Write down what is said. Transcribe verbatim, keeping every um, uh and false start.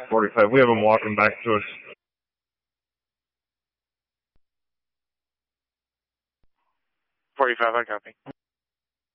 forty-five. We have them walking back to us. forty-five, I copy.